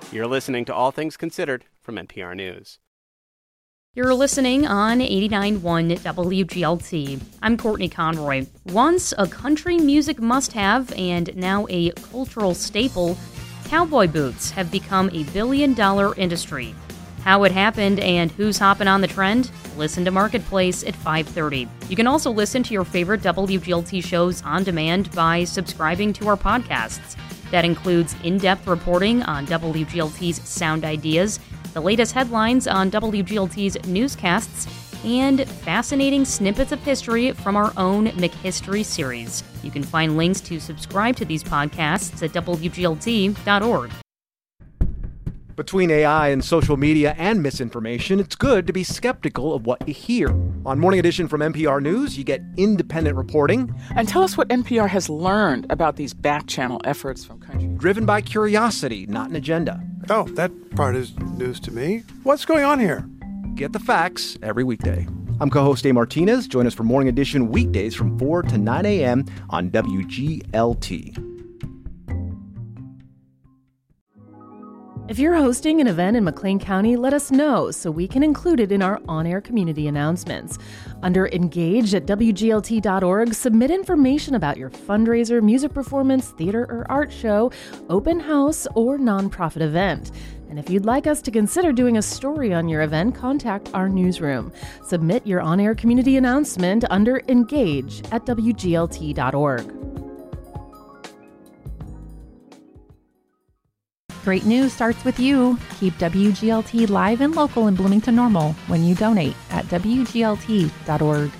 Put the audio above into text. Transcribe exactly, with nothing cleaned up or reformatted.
You're listening to All Things Considered from N P R News. You're listening on eighty-nine point one W G L T. I'm Courtney Conroy. Once a country music must-have and now a cultural staple, cowboy boots have become a billion-dollar industry. How it happened and who's hopping on the trend? Listen to Marketplace at five thirty. You can also listen to your favorite W G L T shows on demand by subscribing to our podcasts. That includes in-depth reporting on W G L T's Sound Ideas, the latest headlines on W G L T's newscasts, and fascinating snippets of history from our own McHistory series. You can find links to subscribe to these podcasts at W G L T dot org. Between A I and social media and misinformation, it's good to be skeptical of what you hear. On Morning Edition from N P R News, you get independent reporting. And tell us what N P R has learned about these back-channel efforts from countries. Driven by curiosity, not an agenda. Oh, that part is news to me. What's going on here? Get the facts every weekday. I'm co-host Dave Martinez. Join us for Morning Edition weekdays from four to nine a.m. on W G L T. If you're hosting an event in McLean County, let us know so we can include it in our on-air community announcements. Under Engage at W G L T dot org, submit information about your fundraiser, music performance, theater or art show, open house, or nonprofit event. And if you'd like us to consider doing a story on your event, contact our newsroom. Submit your on-air community announcement under Engage at W G L T dot org. Great news starts with you. Keep W G L T live and local in Bloomington Normal when you donate at W G L T dot org.